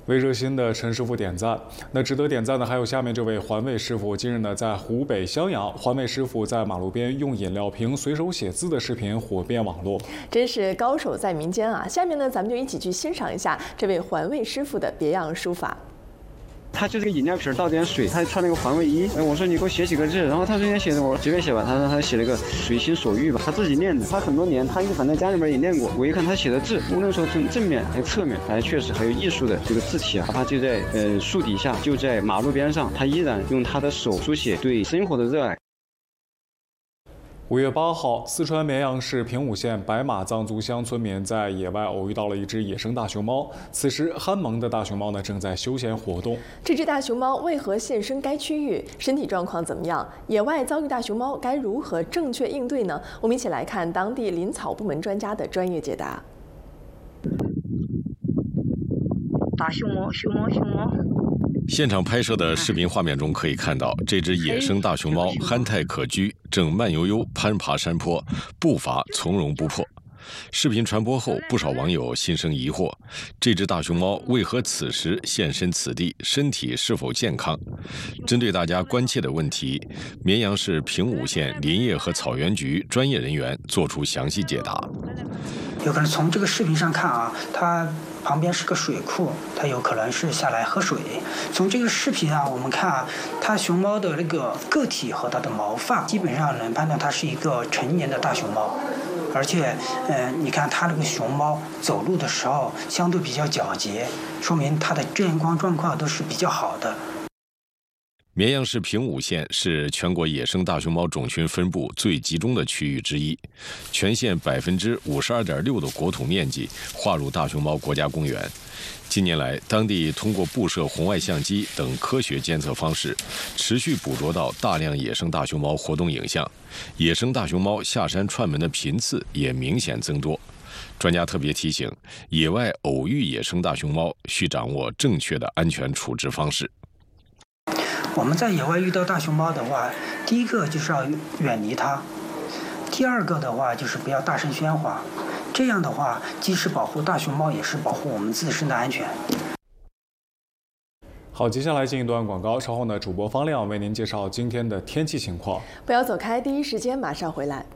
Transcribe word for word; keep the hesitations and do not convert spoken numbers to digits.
为热心的陈师傅点赞。那值得点赞的还有下面这位环卫师傅。近日呢，在湖北襄阳，环卫师傅在马路边用饮料瓶随手写字的视频火遍网络， 真是高手在民间啊！下面呢，咱们就一起去欣赏一下这位环卫师傅的别样书法。 他就这个饮料瓶倒点水，他穿了个环卫衣。哎，我说你给我写几个字，然后他说先写的，我随便写吧。他说他写了个随心所欲吧，他自己练的。他很多年，他反正家里边也练过。我一看他写的字，无论说从正面还有侧面，还确实很有艺术的这个字体啊。他就在呃树底下，就在马路边上，他依然用他的手书写对生活的热爱。 五月八号，四川绵阳市平武县白马藏族乡村民在野外偶遇到了一只野生大熊猫。此时，憨萌的大熊猫呢正在休闲活动。 这只大熊猫为何现身该区域？身体状况怎么样？野外遭遇大熊猫该如何正确应对呢？我们一起来看当地林草部门专家的专业解答。 大熊猫，熊猫，熊猫。 现场拍摄的视频画面中可以看到，这只野生大熊猫憨态可掬，正慢悠悠攀爬山坡，步伐从容不迫。视频传播后，不少网友心生疑惑：这只大熊猫为何此时现身此地？身体是否健康？针对大家关切的问题，绵阳市平武县林业和草原局专业人员作出详细解答。 有可能从这个视频上看啊，它 旁边是个水库，它有可能是下来喝水。从这个视频啊，我们看啊，它熊猫的那个个体和它的毛发，基本上能判断它是一个成年的大熊猫。而且，呃，你看它那个熊猫走路的时候相对比较皎洁，说明它的健康状况都是比较好的。 绵阳市平武县是全国野生大熊猫种群分布最集中的区域之一，全县百分之五十二点六的国土面积划入大熊猫国家公园。近年来，当地通过布设红外相机等科学监测方式，持续捕捉到大量野生大熊猫活动影像，野生大熊猫下山串门的频次也明显增多。专家特别提醒，野外偶遇野生大熊猫，需掌握正确的安全处置方式。 我们在野外遇到大熊猫的话，第一个就是要远离它，第二个的话就是不要大声喧哗，这样的话既是保护大熊猫，也是保护我们自身的安全。 好，接下来进一段广告，稍后呢，主播方亮为您介绍今天的天气情况。 不要走开，第一时间马上回来。